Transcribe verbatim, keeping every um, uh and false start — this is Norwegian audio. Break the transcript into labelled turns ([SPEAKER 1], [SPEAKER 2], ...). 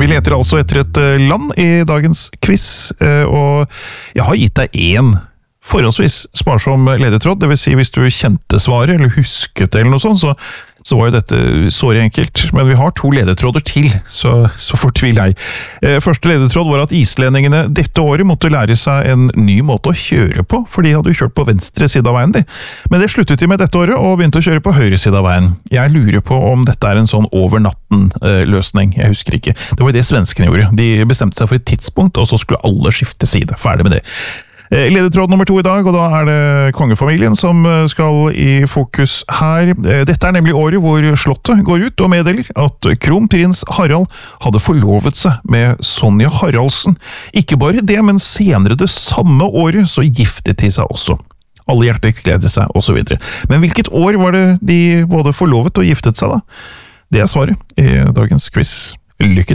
[SPEAKER 1] Vi leter altså etter et land i dagens quiz, og jeg har gitt deg en forholdsvis sparsom ledetråd, det vil si hvis du kjente svaret eller husket eller noe sånt, så, så var jo dette såre enkelt. Men vi har to ledetråder til, så, så fortvil jeg. Første ledetråd var at islendingene dette året måtte lære seg en ny måte å kjøre på, for de hadde jo kjørt på venstre side av veien de. Men det sluttet de med dette året og begynte å kjøre på høyre side av veien. Jeg lurer på om dette er en sånn over natten-løsning, jeg husker ikke. Det var det svenskene gjorde. De bestemte seg for et tidspunkt, og så skulle alle skifte side. Ferdig med det. Ledetråd nummer to i dag, og da er det kongefamilien som skal i fokus her. Dette er nemlig året hvor slottet går ut og meddeler at kronprins Harald hadde forlovet seg med Sonja Haraldsen. Ikke bare det, men senere det samme året så giftet de seg også. Alle hjerter gleder seg, og så videre. Men hvilket år var det de både forlovet og giftet seg da? Det er svaret i dagens quiz. Lykke til!